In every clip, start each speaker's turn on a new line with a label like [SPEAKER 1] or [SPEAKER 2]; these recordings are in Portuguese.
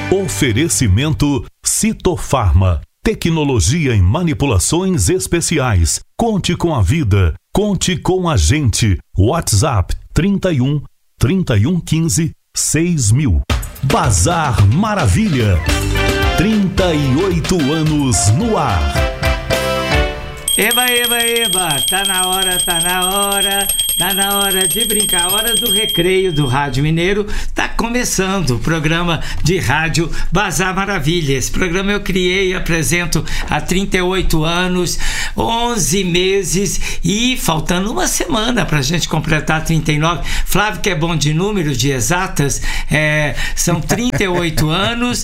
[SPEAKER 1] Oferecimento Citofarma, tecnologia em manipulações especiais. Conte com a vida, conte com a gente. WhatsApp 31 3115 6000. Bazar Maravilha, 38 anos no ar.
[SPEAKER 2] Eba, eba, eba, tá na hora de brincar, hora do recreio do Rádio Mineiro. Tá começando o programa de rádio Bazar Maravilha. Esse programa eu criei e apresento há 38 anos, 11 meses e faltando uma semana pra gente completar 39. Flávio, que é bom de números, de exatas, são 38 anos,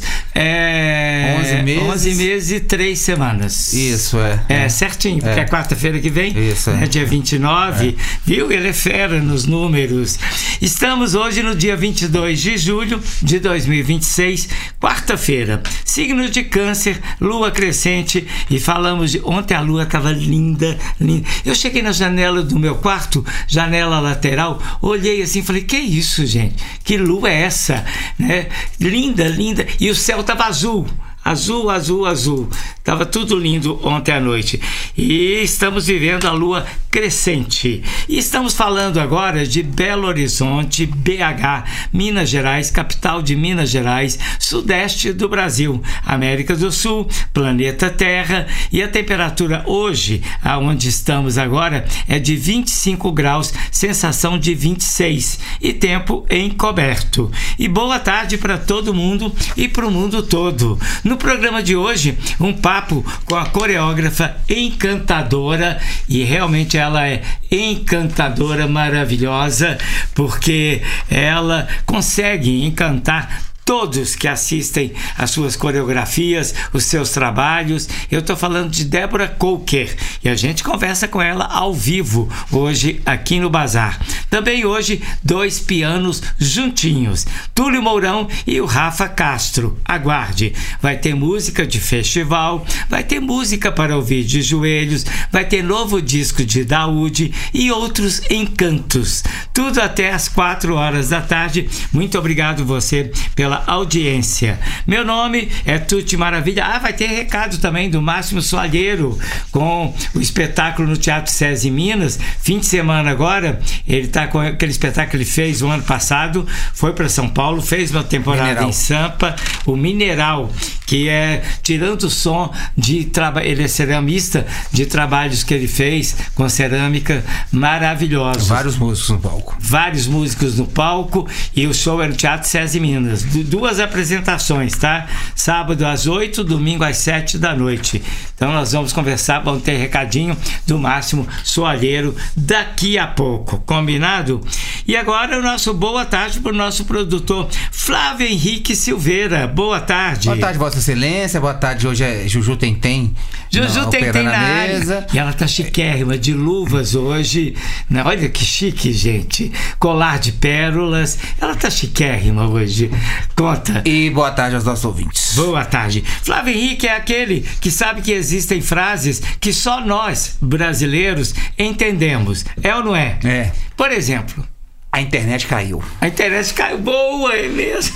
[SPEAKER 2] 11 meses e 3 semanas.
[SPEAKER 3] Isso,
[SPEAKER 2] certinho, porque é quarta-feira que vem,
[SPEAKER 3] isso,
[SPEAKER 2] dia 29, viu? Ele é fera nos números. Estamos hoje no dia 22 de julho de 2026, quarta-feira, signo de Câncer, lua crescente, e falamos de... Ontem a lua estava linda, linda. Eu cheguei na janela do meu quarto, janela lateral, olhei assim e falei, que isso, gente? Que lua é essa? Né? Linda, linda. E o céu estava azul. Azul, azul, azul. Estava tudo lindo ontem à noite. E estamos vivendo a lua crescente. E estamos falando agora de Belo Horizonte, BH, Minas Gerais, capital de Minas Gerais, sudeste do Brasil, América do Sul, planeta Terra. E a temperatura hoje, aonde estamos agora, é de 25 graus, sensação de 26. E tempo encoberto. E boa tarde para todo mundo e para o mundo todo. No programa de hoje, um papo com a coreógrafa encantadora, e realmente ela é encantadora, maravilhosa, porque ela consegue encantar todos que assistem às suas coreografias, os seus trabalhos. Eu estou falando de Débora Coker e a gente conversa com ela ao vivo hoje aqui no Bazar. Também hoje, 2 pianos juntinhos, Túlio Mourão e o Rafa Castro. Aguarde, vai ter música de festival, vai ter música para ouvir de joelhos, vai ter novo disco de Daúde e outros encantos. Tudo até às 4 horas da tarde. Muito obrigado você pela audiência. Meu nome é Tuti Maravilha. Vai ter recado também do Máximo Soalheiro com o espetáculo no Teatro SESI Minas. Fim de semana agora, ele está com aquele espetáculo que ele fez o ano passado, foi para São Paulo, fez uma temporada Mineral. Em Sampa, o Mineral, que é tirando o som de trabalho, ele é ceramista, de trabalhos que ele fez com cerâmica maravilhosos.
[SPEAKER 3] Vários músicos no palco.
[SPEAKER 2] Vários músicos no palco, e o show é no Teatro SESI Minas. 2 apresentações, tá? Sábado às 8, domingo às 7 da noite. Então nós vamos conversar, vamos ter recadinho do Máximo Soalheiro daqui a pouco, combinado? E agora o nosso boa tarde para o nosso produtor Flávio Henrique Silveira. Boa tarde.
[SPEAKER 3] Boa tarde, Vossa Excelência. Boa tarde, hoje é Juju Tentem.
[SPEAKER 2] Juju Tentem na área. E ela tá chiquérrima, de luvas hoje. Olha que chique, gente. Colar de pérolas. Ela tá chiquérrima hoje. Conta.
[SPEAKER 3] E boa tarde aos nossos ouvintes.
[SPEAKER 2] Boa tarde. Flávio Henrique é aquele que sabe que existem frases que só nós, brasileiros, entendemos. É ou não é?
[SPEAKER 3] É.
[SPEAKER 2] Por exemplo...
[SPEAKER 3] A internet caiu.
[SPEAKER 2] A internet caiu. Boa, é mesmo.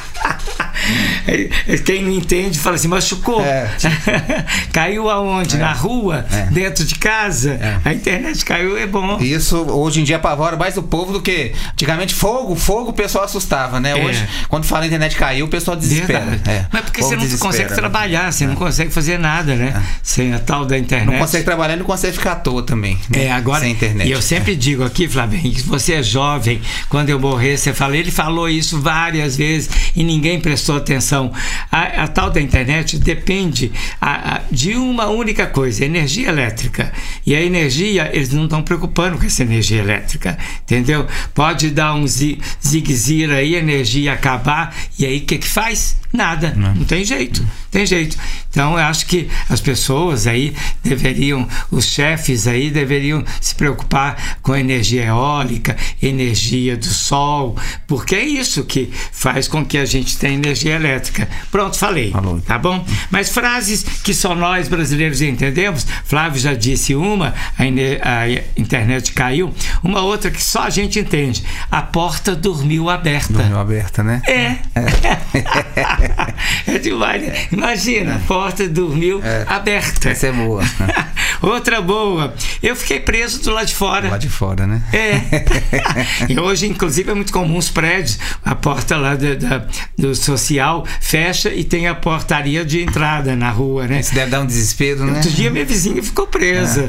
[SPEAKER 2] Quem não entende fala assim, machucou. Caiu aonde? Na rua? Dentro de casa? A internet caiu, é bom.
[SPEAKER 3] Isso hoje em dia apavora mais o povo do que antigamente. Fogo o pessoal assustava, né? Hoje, quando fala a internet caiu, o pessoal desespera.
[SPEAKER 2] Mas porque você não consegue trabalhar, você não consegue fazer nada, né? Sem a tal da internet.
[SPEAKER 3] Não consegue trabalhar e não consegue ficar à toa também.
[SPEAKER 2] Agora,
[SPEAKER 3] sem internet.
[SPEAKER 2] E eu sempre digo aqui, Flávio, que você é jovem, quando eu morrer, você fala, ele falou isso várias vezes e ninguém prestou atenção. A tal da internet depende de uma única coisa, energia elétrica. E a energia, eles não estão preocupando com essa energia elétrica, entendeu? Pode dar um zigue-zira aí, a energia acabar, e aí o que faz? Nada, não tem jeito. Então eu acho que as pessoas aí deveriam, os chefes aí deveriam se preocupar com a energia eólica, energia do sol, porque é isso que faz com que a gente tenha energia elétrica. Pronto, falei. Falou. Tá bom? Mas frases que só nós brasileiros entendemos, Flávio já disse uma, a internet caiu, uma outra que só a gente entende, a porta dormiu aberta.
[SPEAKER 3] Dormiu aberta, né?
[SPEAKER 2] demais, né? Imagina, a porta dormiu aberta.
[SPEAKER 3] Essa é boa.
[SPEAKER 2] Outra boa. Eu fiquei preso do lado de fora.
[SPEAKER 3] Do lado de fora, né?
[SPEAKER 2] E hoje, inclusive, é muito comum os prédios, a porta lá do social fecha e tem a portaria de entrada na rua, né?
[SPEAKER 3] Isso deve dar um desespero, né?
[SPEAKER 2] Outro dia minha vizinha ficou presa.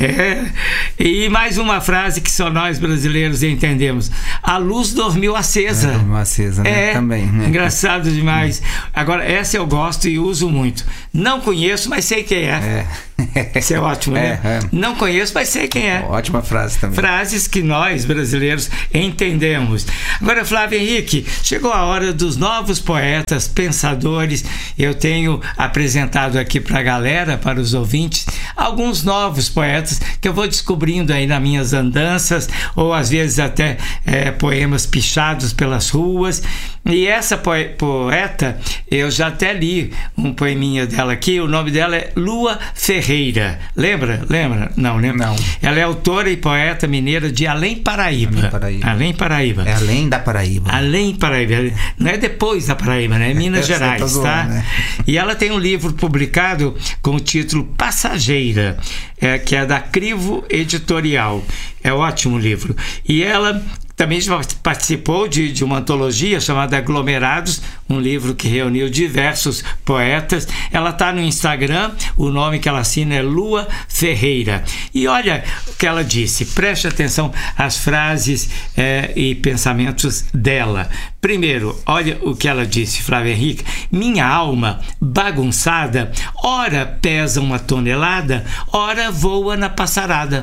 [SPEAKER 2] E mais uma frase que só nós brasileiros entendemos: a luz dormiu acesa.
[SPEAKER 3] Dormiu acesa, né? Também, né?
[SPEAKER 2] Engraçado demais. Agora, essa eu gosto e uso muito. Não conheço, mas sei quem é. Isso é ótimo, né? Não conheço, mas sei quem é.
[SPEAKER 3] Ótima frase também.
[SPEAKER 2] Frases que nós, brasileiros, entendemos. Agora, Flávio Henrique, chegou a hora dos novos poetas, pensadores. Eu tenho apresentado aqui para a galera, para os ouvintes, alguns novos poetas que eu vou descobrindo aí nas minhas andanças, ou às vezes até poemas pichados pelas ruas. E essa poeta, eu já até li um poeminha dela aqui, o nome dela é Lua Ferreira. Lembra? Não, né?
[SPEAKER 3] Não.
[SPEAKER 2] Ela é autora e poeta mineira de Além Paraíba. Além Paraíba.
[SPEAKER 3] É além da Paraíba.
[SPEAKER 2] Além Paraíba. Não é depois da Paraíba, né? É Minas Gerais, tá? Né? E ela tem um livro publicado com o título Passageira, que é da Crivo Editorial. É um ótimo livro. E ela também participou de uma antologia chamada Aglomerados, um livro que reuniu diversos poetas. Ela está no Instagram, o nome que ela assina é Lua Ferreira. E olha o que ela disse, preste atenção às frases e pensamentos dela. Primeiro, olha o que ela disse, Flávio Henrique: minha alma bagunçada, ora pesa 1 tonelada, ora voa na passarada.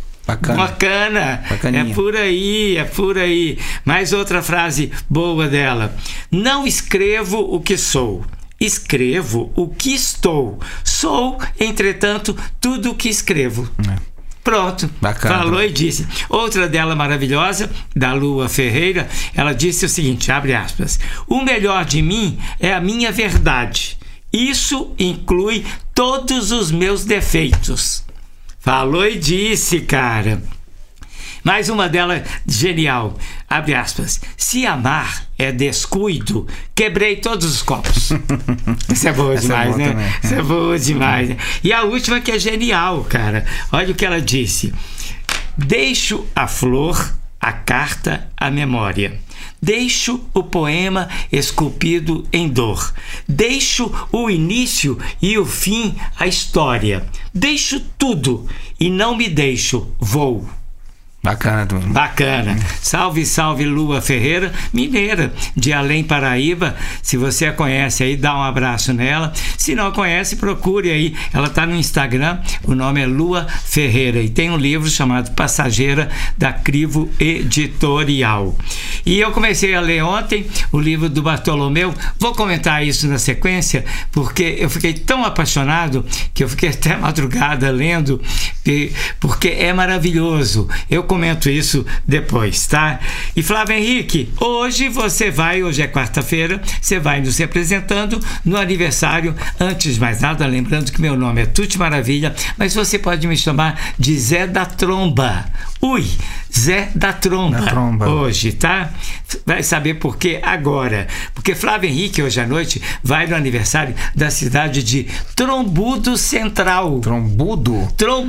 [SPEAKER 2] Bacana. É por aí. Mais outra frase boa dela: não escrevo o que sou, escrevo o que estou. Sou, entretanto, tudo o que escrevo. Pronto,
[SPEAKER 3] bacana.
[SPEAKER 2] Falou e disse. Outra dela maravilhosa, da Lua Ferreira, ela disse o seguinte, abre aspas: o melhor de mim é a minha verdade. Isso inclui todos os meus defeitos. Falou e disse, cara. Mais uma dela genial. Abre aspas. Se amar é descuido, quebrei todos os copos. Isso é boa demais, né? Também. Isso é boa demais. Né? E a última que é genial, cara. Olha o que ela disse. Deixo a flor, a carta, a memória. Deixo o poema esculpido em dor. Deixo o início e o fim, a história. Deixo tudo e não me deixo, vou.
[SPEAKER 3] Bacana, turma.
[SPEAKER 2] Bacana. Salve, salve, Lua Ferreira, mineira de Além Paraíba. Se você a conhece aí, dá um abraço nela. Se não a conhece, procure aí. Ela está no Instagram, o nome é Lua Ferreira e tem um livro chamado Passageira, da Crivo Editorial. E eu comecei a ler ontem o livro do Bartolomeu. Vou comentar isso na sequência, porque eu fiquei tão apaixonado que eu fiquei até madrugada lendo, porque é maravilhoso. Eu comento isso depois, tá? E Flávio Henrique, hoje é quarta-feira, você vai nos representando no aniversário. Antes de mais nada, lembrando que meu nome é Tuti Maravilha, mas você pode me chamar de Zé da Tromba. Zé da Tromba. Hoje, tá? Vai saber por que agora. Porque Flávio Henrique, hoje à noite, vai no aniversário da cidade de Trombudo Central.
[SPEAKER 3] Trombudo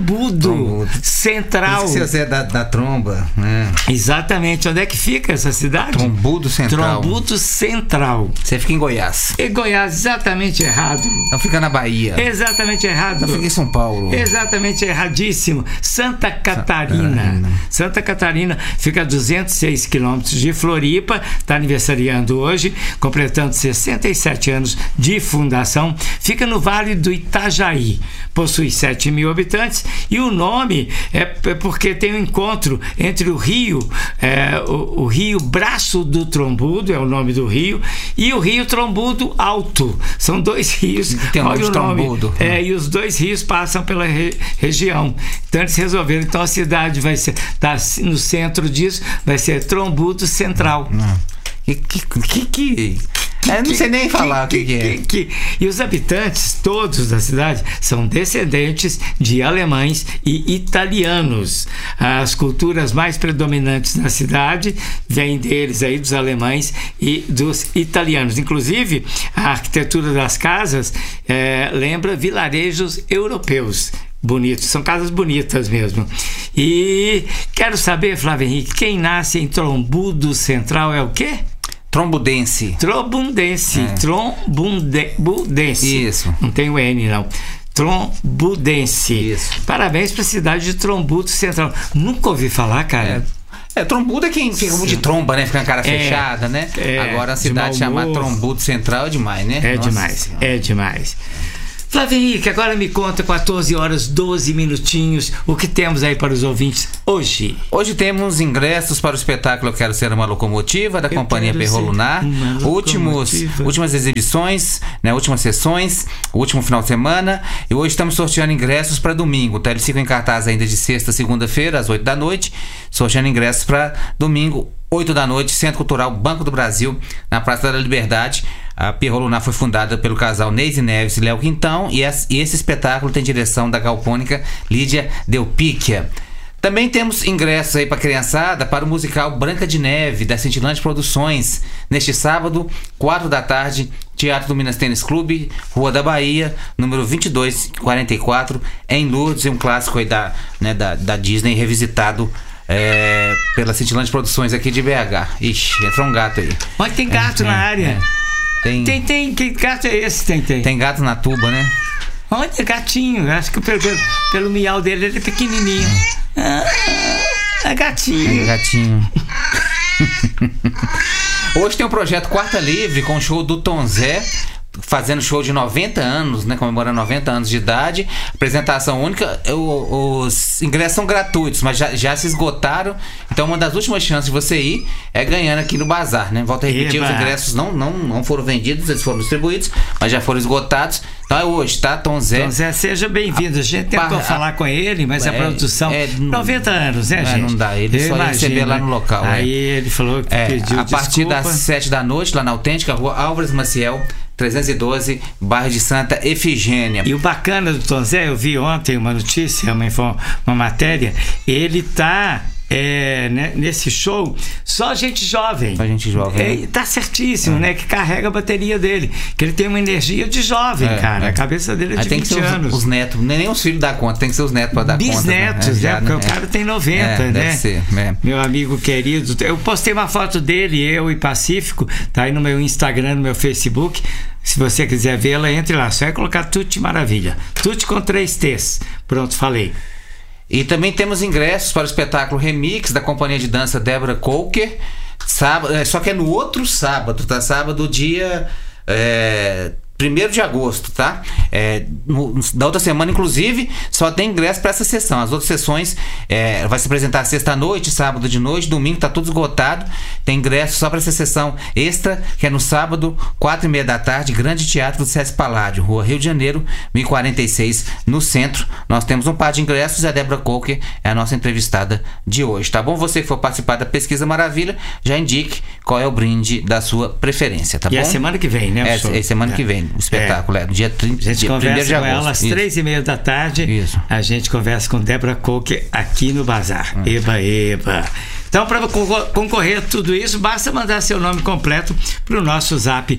[SPEAKER 2] Central.
[SPEAKER 3] Esse é o Zé da Tromba, né?
[SPEAKER 2] Exatamente. Onde é que fica essa cidade?
[SPEAKER 3] Trombudo Central.
[SPEAKER 2] Trombudo Central.
[SPEAKER 3] Você fica em Goiás.
[SPEAKER 2] E Goiás, exatamente errado.
[SPEAKER 3] Não fica na Bahia.
[SPEAKER 2] Exatamente errado.
[SPEAKER 3] Não fica em São Paulo.
[SPEAKER 2] Exatamente erradíssimo. Santa Catarina. Santa Catarina fica a 206 quilômetros de Floripa, está aniversariando hoje, completando 67 anos de fundação, fica no Vale do Itajaí, possui 7 mil habitantes e o nome é porque tem um encontro entre o rio, o rio Braço do Trombudo, é o nome do rio, e o rio Trombudo Alto, são dois rios,
[SPEAKER 3] tem um olha o nome, Trombudo.
[SPEAKER 2] E os dois rios passam pela região, então eles resolveram, então a cidade vai ser, tá no centro disso, vai ser Trombudo Central.
[SPEAKER 3] Eu não sei nem falar o que é.
[SPEAKER 2] E os habitantes todos da cidade são descendentes de alemães e italianos. As culturas mais predominantes na cidade vêm deles aí, dos alemães e dos italianos. Inclusive, a arquitetura das casas lembra vilarejos europeus. Bonitos, são casas bonitas mesmo. E quero saber, Flávio Henrique, quem nasce em Trombudo Central é o quê?
[SPEAKER 3] Trombudense.
[SPEAKER 2] Trombudense.
[SPEAKER 3] Isso.
[SPEAKER 2] Não tem o N, não. Trombudense.
[SPEAKER 3] Isso.
[SPEAKER 2] Parabéns para a cidade de Trombudo Central. Nunca ouvi falar, cara.
[SPEAKER 3] Trombudo é quem fica de tromba, né? Fica com a cara fechada, né? Agora a cidade chamada Trombudo Central é demais, né?
[SPEAKER 2] É demais. Flávio Henrique, agora me conta, 14 horas 12 minutinhos, o que temos aí para os ouvintes hoje?
[SPEAKER 3] Hoje temos ingressos para o espetáculo Eu Quero Ser Uma Locomotiva, da Companhia Perro Lunar. Últimas exibições, né, últimas sessões, último final de semana. E hoje estamos sorteando ingressos para domingo. Tá? Eles ficam em cartaz ainda de sexta, segunda-feira, às 8 da noite. Sorteando ingressos para domingo, 8 da noite, Centro Cultural Banco do Brasil, na Praça da Liberdade. A Perro Lunar foi fundada pelo casal Neise Neves e Léo Quintão, e esse espetáculo tem direção da galpônica Lídia Delpicchia. Também temos ingressos aí para a criançada para o musical Branca de Neve, da Cintilante Produções, neste sábado, 4 da tarde, Teatro do Minas Tênis Clube, Rua da Bahia, número 2244, em Lourdes, um clássico aí da Disney, revisitado pela Cintilante Produções aqui de BH. Ixi, entrou um gato aí.
[SPEAKER 2] Olha, tem gato na área. Tem. Que gato é esse?
[SPEAKER 3] Tem gato na tuba, né?
[SPEAKER 2] Olha, gatinho. Acho que pelo miau dele ele é pequenininho. É gatinho.
[SPEAKER 3] Hoje tem um projeto Quarta Livre com o show do Tom Zé, fazendo show de 90 anos, né, comemorando 90 anos de idade, apresentação única. Os ingressos são gratuitos, mas já se esgotaram, então uma das últimas chances de você ir é ganhando aqui no Bazar, né? Volto a repetir, os ingressos não foram vendidos, eles foram distribuídos, mas já foram esgotados. Então é hoje, tá? Tom Zé.
[SPEAKER 2] Tom Zé, seja bem-vindo. A gente tentou falar com ele, mas a produção... 90 anos, né, gente?
[SPEAKER 3] Não dá, ele só ia receber lá no local.
[SPEAKER 2] Aí ele falou que pediu
[SPEAKER 3] a partir das 7 da noite, lá na Autêntica, Rua Álvares Maciel, 312, bairro de Santa Efigênia.
[SPEAKER 2] E o bacana do Tom Zé, eu vi ontem uma notícia, uma matéria, ele tá nesse show só gente jovem.
[SPEAKER 3] Só gente jovem.
[SPEAKER 2] Tá certíssimo, né? Que carrega a bateria dele. Que ele tem uma energia de jovem, cara. A cabeça dele é de 20 anos.
[SPEAKER 3] Os netos, nem os filhos dá conta, tem que ser os netos para dar conta.
[SPEAKER 2] Bisnetos, né? Porque o cara tem 90, né?
[SPEAKER 3] Deve ser.
[SPEAKER 2] Meu amigo querido, eu postei uma foto dele, eu e Pacífico, tá aí no meu Instagram, no meu Facebook. Se você quiser vê-la, entre lá. Só é colocar Tutti Maravilha. Tutti com 3 T's. Pronto, falei.
[SPEAKER 3] E também temos ingressos para o espetáculo Remix da Companhia de Dança Débora Coker, sábado, só que é no outro sábado, tá? Sábado, dia 1º de agosto, tá? Da outra semana, inclusive, só tem ingresso para essa sessão. As outras sessões vai se apresentar sexta-noite, sábado de noite, domingo, tá tudo esgotado. Tem ingresso só para essa sessão extra, que é no sábado, 4h30 da tarde, Grande Teatro do Sesc Paládio, Rua Rio de Janeiro, 1046, no centro. Nós temos um par de ingressos e a Débora Coker é a nossa entrevistada de hoje, tá bom? Você que for participar da Pesquisa Maravilha, já indique qual é o brinde da sua preferência, tá bom?
[SPEAKER 2] E é semana que vem, né?
[SPEAKER 3] É semana que vem. O espetáculo no dia 30
[SPEAKER 2] a gente conversa
[SPEAKER 3] de agosto.
[SPEAKER 2] Com ela às 3h30 da tarde.
[SPEAKER 3] Isso.
[SPEAKER 2] A gente conversa com Débora Coker aqui no Bazar. Eba. Então, para concorrer a tudo isso, basta mandar seu nome completo para o nosso zap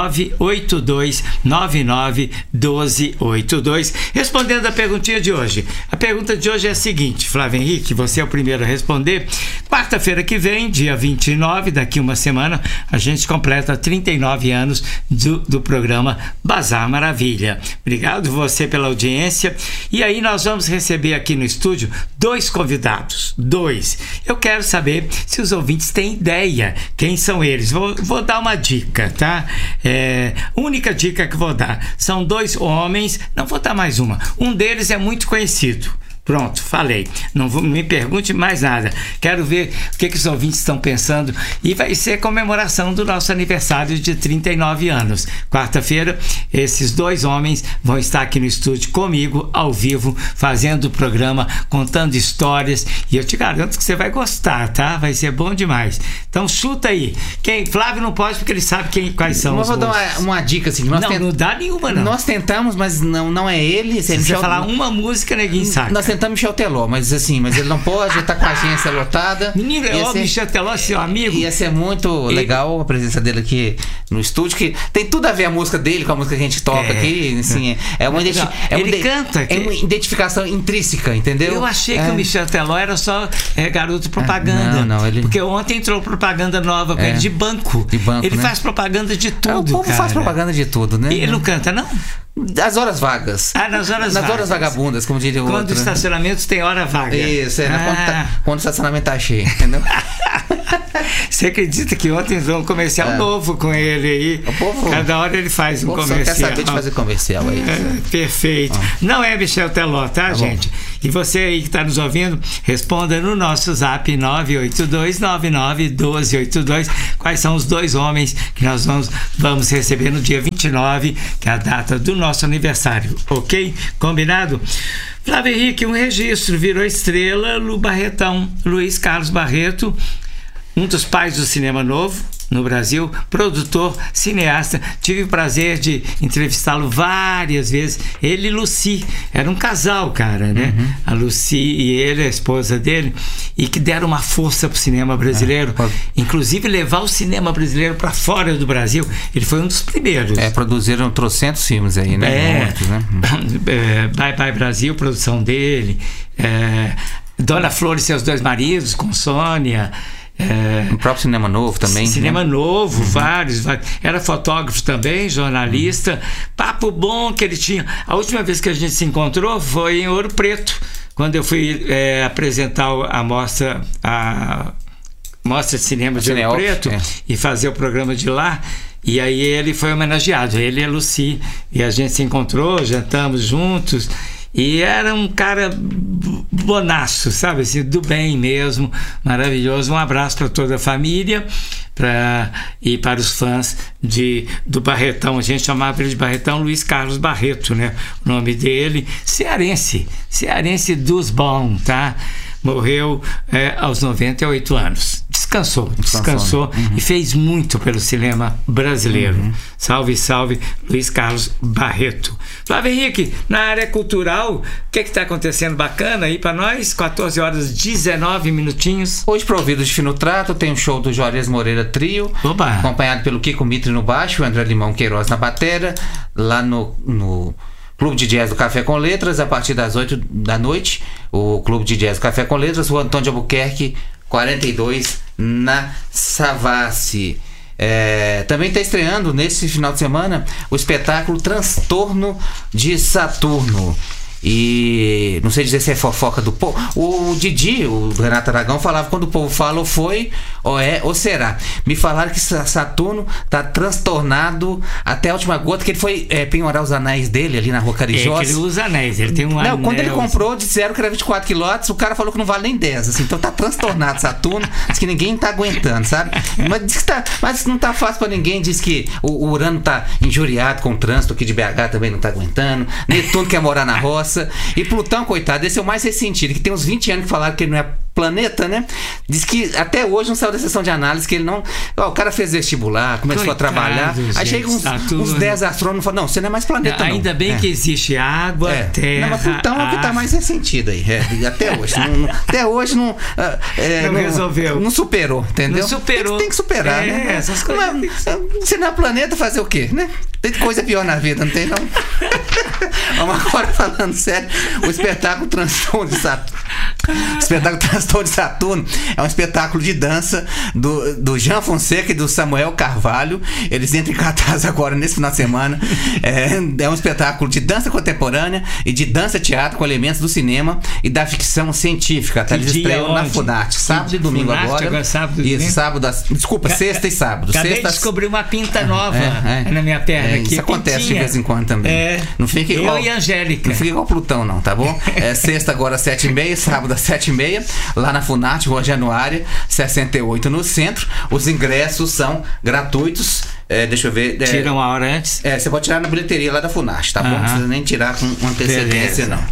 [SPEAKER 2] 982991282, respondendo a perguntinha de hoje. A pergunta de hoje é a seguinte, Flávio Henrique, você é o primeiro a responder. Quarta-feira que vem, dia 29, daqui uma semana, a gente completa 39 anos do programa Bazar Maravilha. Obrigado você pela audiência. E aí nós vamos receber aqui no estúdio 2 convidados. 2. Eu quero saber se os ouvintes têm ideia quem são eles. Vou dar uma dica, tá? Única dica que vou dar. São 2 homens, não vou dar mais uma. Um deles é muito conhecido. Pronto, falei. Não me pergunte mais nada. Quero ver o que os ouvintes estão pensando. E vai ser comemoração do nosso aniversário de 39 anos. Quarta-feira, esses dois homens vão estar aqui no estúdio comigo, ao vivo, fazendo o programa, contando histórias. E eu te garanto que você vai gostar, tá? Vai ser bom demais. Então chuta aí. Flávio não pode porque ele sabe quais são os.
[SPEAKER 3] Vou dar uma dica assim.
[SPEAKER 2] Não dá nenhuma, não.
[SPEAKER 3] Nós tentamos, mas não é ele.
[SPEAKER 2] Se você falar uma música, ninguém sabe.
[SPEAKER 3] Nós tentamos Michel Teló, mas ele não pode, ele tá com a agência lotada.
[SPEAKER 2] Menino, Michel Teló, seu amigo.
[SPEAKER 3] Ia ser muito legal a presença dele aqui no estúdio, que tem tudo a ver a música dele com a música que a gente toca aqui. Assim,
[SPEAKER 2] ele canta.
[SPEAKER 3] É uma identificação intrínseca, entendeu?
[SPEAKER 2] Eu achei que o Michel Teló era só garoto propaganda.
[SPEAKER 3] Não, ele...
[SPEAKER 2] Porque ontem entrou propaganda nova com ele de banco. Ele faz propaganda de tudo.
[SPEAKER 3] O povo faz propaganda de tudo, né?
[SPEAKER 2] E ele não canta, não?
[SPEAKER 3] As horas vagas.
[SPEAKER 2] Nas horas
[SPEAKER 3] vagabundas, como diria o outro.
[SPEAKER 2] Quando o estacionamento tem hora vaga.
[SPEAKER 3] Isso, quando o estacionamento tá cheio, entendeu?
[SPEAKER 2] Você acredita que ontem entrou um comercial novo com ele aí?
[SPEAKER 3] O povo,
[SPEAKER 2] cada hora ele faz um comercial.
[SPEAKER 3] Só quer saber de fazer comercial aí.
[SPEAKER 2] Perfeito. Não é Michel Teló, tá, gente? E você aí que está nos ouvindo, responda no nosso zap 982991282 quais são os dois homens que nós vamos receber no dia 29, que é a data do nosso aniversário, ok? Combinado? Flávio Henrique, um registro, virou estrela no Barretão. Luiz Carlos Barreto, um dos pais do cinema novo no Brasil, produtor, cineasta. Tive o prazer de entrevistá-lo várias vezes. Ele e Lucy, era um casal, cara, né? A Lucy e ele, a esposa dele, e que deram uma força pro cinema brasileiro, inclusive levar o cinema brasileiro para fora do Brasil. Ele foi um dos primeiros.
[SPEAKER 3] Produziram trocentos filmes aí, né? Muitos, né?
[SPEAKER 2] Bye Bye Brasil, produção dele. Dona Flor e seus dois maridos, com Sônia.
[SPEAKER 3] O próprio Cinema Novo também.
[SPEAKER 2] Cinema Novo, vários. Era fotógrafo também, jornalista. Papo bom que ele tinha. A última vez que a gente se encontrou foi em Ouro Preto, quando eu fui apresentar a mostra de cinema de Ouro Preto e fazer o programa de lá. E aí ele foi homenageado, ele e a Lucy. E a gente se encontrou, jantamos juntos. E era um cara bonaço, sabe assim, do bem mesmo, maravilhoso. Um abraço para toda a família e para os fãs do Barretão. A gente chamava ele de Barretão, Luiz Carlos Barreto, né? O nome dele, cearense dos bons, tá? Morreu aos 98 anos. Descansou e fez muito pelo cinema brasileiro. Salve, salve, Luiz Carlos Barreto. Flávio Henrique, na área cultural, o que está acontecendo bacana aí para nós? 14 horas 19 minutinhos.
[SPEAKER 3] Hoje, para Ouvidos de Fino Trato, tem um show do Juarez Moreira Trio, acompanhado pelo Kiko Mitre no baixo, o André Limão Queiroz na batera, lá no Clube de Jazz do Café com Letras, a partir das 8 da noite. O Clube de Jazz do Café com Letras, o Antônio de Albuquerque 42, na Savassi. Também está estreando nesse final de semana o espetáculo Transtorno de Saturno. E não sei dizer se é fofoca do povo. O Didi, o Renato Aragão, falava: quando o povo fala, ou foi, ou é, ou será. Me falaram que Saturno tá transtornado até a última gota, que ele foi penhorar os anéis dele ali na Rua Carijós.
[SPEAKER 2] Ele usa anéis, ele tem um anel.
[SPEAKER 3] Quando ele comprou, disseram que era 24 quilotes, o cara falou que não vale nem 10, assim, então tá transtornado Saturno, diz que ninguém tá aguentando, sabe? Mas não tá fácil pra ninguém, diz que o Urano tá injuriado com o trânsito aqui de BH, também não tá aguentando, Netuno quer morar na roça. E Plutão, coitado, esse é o mais ressentido, que tem uns 20 anos que falaram que ele não é planeta, né? Diz que até hoje não saiu da sessão de análise, que ele não... o cara fez vestibular, começou a trabalhar, aí chega uns 10 astrônomos e falam: não, você não é mais planeta, não.
[SPEAKER 2] Ainda bem que existe água, terra...
[SPEAKER 3] Não, mas Plutão é o que tá mais ressentido aí, até hoje. Até hoje não
[SPEAKER 2] resolveu.
[SPEAKER 3] Não superou, entendeu?
[SPEAKER 2] Não superou.
[SPEAKER 3] Tem que superar, né?
[SPEAKER 2] Essas coisas
[SPEAKER 3] você não é planeta, fazer o quê, né? Tem coisa pior na vida, não tem, não? Vamos agora falando sério, o espetáculo Transtorno de Saturno. O espetáculo Transtorno de Saturno é um espetáculo de dança do Jean Fonseca e do Samuel Carvalho. Eles entram em cartaz agora nesse final de semana. É um espetáculo de dança contemporânea e de dança-teatro com elementos do cinema e da ficção científica. Tá? Eles estreiam na Funarte, sábado e domingo agora.
[SPEAKER 2] Sábado e
[SPEAKER 3] domingo? Desculpa, sexta e sábado.
[SPEAKER 2] Acabei de descobrir uma pinta nova na minha perna. aqui.
[SPEAKER 3] Isso acontece de vez em quando também. Não fica igual,
[SPEAKER 2] eu e a Angélica.
[SPEAKER 3] Não fica igual Plutão, não, tá bom? Sexta agora às 7h30, sábado às 7h30, lá na Funarte, Rua Januária, 68 no centro. Os ingressos são gratuitos. Deixa eu ver.
[SPEAKER 2] Tira uma hora antes?
[SPEAKER 3] Você pode tirar na bilheteria lá da Funarte, tá bom? Não precisa nem tirar com antecedência, não.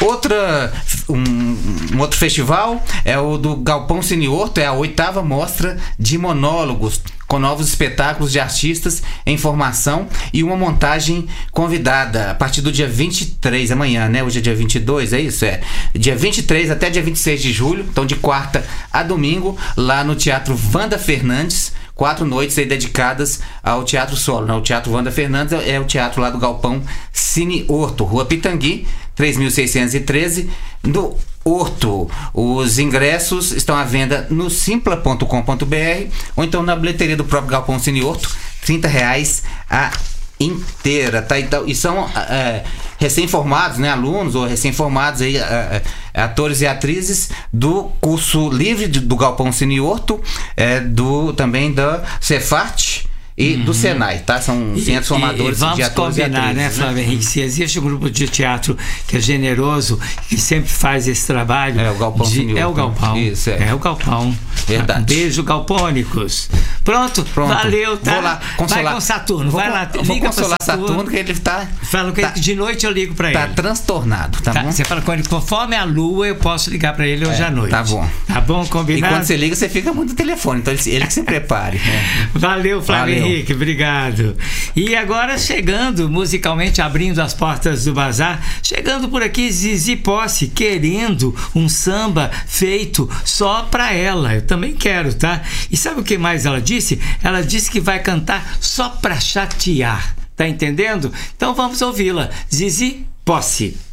[SPEAKER 3] Um outro festival é o do Galpão Cine Horto, é a 8ª mostra de monólogos, com novos espetáculos de artistas em formação e uma montagem convidada a partir do dia 23, amanhã, né? Hoje é dia 22, é isso? Dia 23 até dia 26 de julho, então de quarta a domingo, lá no Teatro Wanda Fernandes. 4 noites aí dedicadas ao teatro solo, né? O Teatro Wanda Fernandes é o teatro lá do Galpão Cine Horto, Rua Pitangui, 3.613, no Horto. Os ingressos estão à venda no simpla.com.br ou então na bilheteria do próprio Galpão Cine Horto, R$30 a inteira, tá? Então, e são recém-formados, né, alunos ou recém-formados aí, atores e atrizes do curso livre do Galpão Cine Horto, também da Cefat e do Senai, tá? São 500 formadores de atores e atrizes. Vamos combinar,
[SPEAKER 2] né, Flávio Henrique? Se existe um grupo de teatro que é generoso, que sempre faz esse trabalho...
[SPEAKER 3] É o Galpão Cine Horto.
[SPEAKER 2] É o Galpão.
[SPEAKER 3] Isso,
[SPEAKER 2] é o Galpão.
[SPEAKER 3] Verdade.
[SPEAKER 2] Um beijo, galpônicos. Pronto. Valeu, tá?
[SPEAKER 3] Vou lá consolar.
[SPEAKER 2] Vai com Saturno, vai lá.
[SPEAKER 3] Vou consolar Saturno, que ele tá...
[SPEAKER 2] Fala com ele que de noite eu ligo pra ele.
[SPEAKER 3] Tá transtornado, tá bom?
[SPEAKER 2] Você fala com ele, conforme a lua, eu posso ligar pra ele hoje à noite.
[SPEAKER 3] Tá bom.
[SPEAKER 2] Tá bom, combinado?
[SPEAKER 3] E quando você liga, você fica muito no telefone, então ele que se prepare.
[SPEAKER 2] Valeu, Flávio Henrique, obrigado. E agora chegando, musicalmente abrindo as portas do bazar, chegando por aqui Zizi Posse, querendo um samba feito só pra ela. Eu também quero, tá? E sabe o que mais ela disse? Ela disse que vai cantar só pra chatear. Tá entendendo? Então vamos ouvi-la. Zizi Posse.